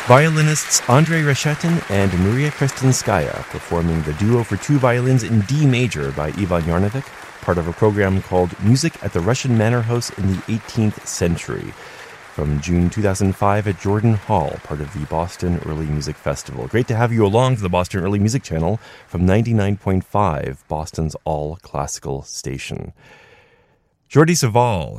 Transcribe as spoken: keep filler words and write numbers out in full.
Violinists Andrei Reshetin and Maria Kristinskaya performing the duo for two violins in D major by Ivan Yarnevik, part of a program called Music at the Russian Manor House in the eighteenth Century, from June two thousand five at Jordan Hall, part of the Boston Early Music Festival. Great to have you along to the Boston Early Music Channel from ninety-nine point five, Boston's all-classical station. Jordi Savall